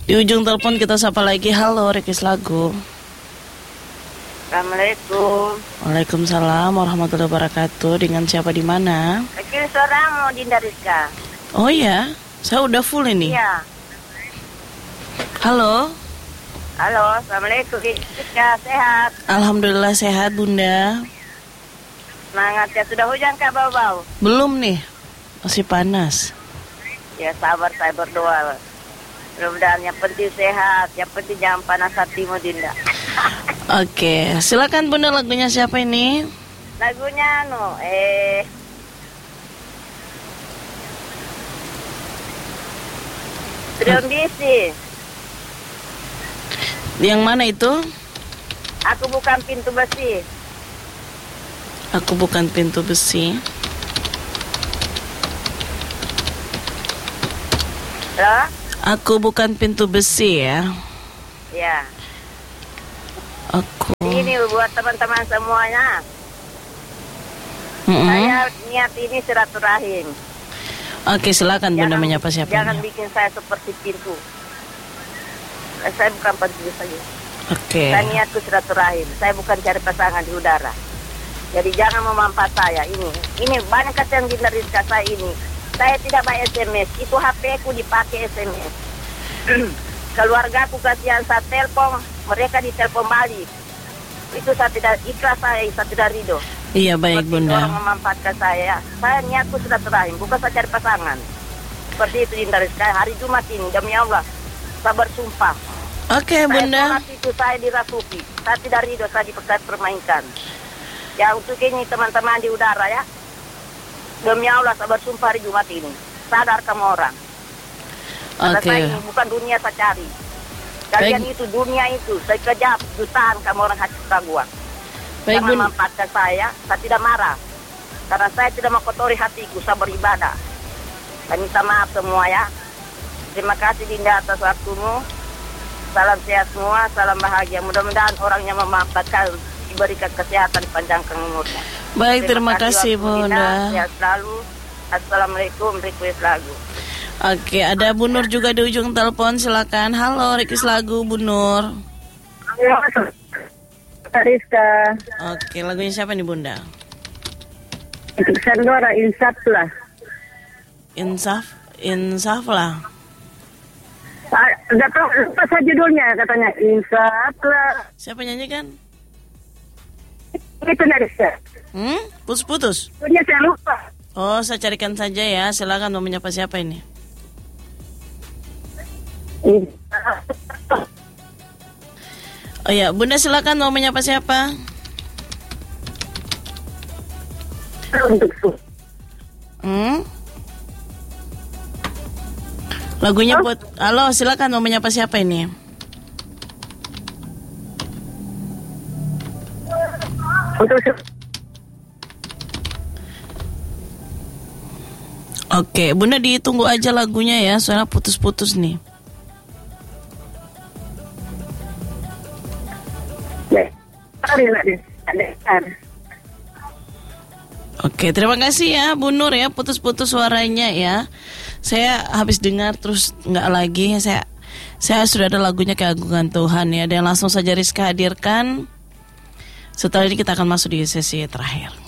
Di ujung telepon kita sapa lagi. Halo, request lagu. Assalamualaikum. Waalaikumsalam warahmatullahi wabarakatuh. Dengan siapa di mana? Request suaramu Dinda Rizka. Oh ya, saya udah full ini. Iya. Halo. Halo, Assalamualaikum Rizka, sehat? Alhamdulillah sehat Bunda. Semangat ya, sudah hujan kah bau-bau? Belum nih, masih panas. Ya sabar, saya berdoa. Mudah-mudahan yang penting sehat, yang penting jangan panas hatimu Dinda. Oke, silakan Bunda, lagunya siapa ini? Lagunya Trion Bisi. Yang mana itu? Aku bukan pintu besi. Aku bukan pintu besi. Loh? Aku bukan pintu besi ya. Ya. Aku. Ini buat teman-teman semuanya. Saya niat ini silaturahim. Oke, silakan Bunda menyapa siapa. Jangan bikin saya seperti pintu. Saya bukan pintu saja. Oke. Saya niatku silaturahim. Saya bukan cari pasangan di udara. Jadi jangan memanfaat saya ini. Ini banyak kasihan Dinda Rizka saya ini. Saya tidak bayar SMS. Itu HP ku dipakai SMS. Keluarga aku kasihan saya telepon, mereka ditelepon balik. Itu saya tidak ikhlas, saya tidak ridho. Iya baik seperti Bunda. orang memanfaatkan saya niatku sudah terakhir, bukan saya cari pasangan. Seperti itu Dinda Rizka, hari Jumat ini demi Allah saya bersumpah. Oke Bunda. Saya itu saya dirasuki, saya tidak ridho, saya dipermainkan. Ya untuk ini teman-teman di udara ya, demi Allah saya bersumpah hari Jumat ini, sadar kamu orang. Karena saya ini bukan dunia saya cari. Kalian itu dunia itu, saya kejap jutaan kamu orang hati gua. Jangan memanfaatkan saya tidak marah. Karena saya tidak mengotori hatiku, saya beribadah. Saya minta maaf semua ya. Terima kasih Dinda atas waktumu. Salam sehat semua, salam bahagia. Mudah-mudahan orang yang memanfaatkan diberikan kesehatan, panjangkan umurnya. Baik, terima kasih Bunda. Sehat selalu. Assalamualaikum, request lagu. Oke, ada Bu Nur juga di ujung telepon, silakan. Halo, request lagu Bu Nur. Rizka. Oke, lagunya siapa nih Bunda? Untuk Sandora, insaf lah. Insaf lah. Gak tahu lupa saja judulnya katanya insaf lah. Siapa nyanyi kan? Itu Rizka. Putus-putus. Judulnya saya lupa. Oh, saya carikan saja ya. Silakan mau menyapa siapa ini? Oh ya, Bunda silakan mau menyapa siapa? Lagunya buat. Halo, silakan mau menyapa siapa ini? Oke, Bunda ditunggu aja lagunya ya, soalnya putus-putus nih. Oke, terima kasih ya Bu Nur ya, putus-putus suaranya ya. Saya habis dengar terus nggak lagi. Saya sudah ada lagunya Keagungan Tuhan ya. Dan langsung saja Rizka hadirkan. Setelah ini kita akan masuk di sesi terakhir.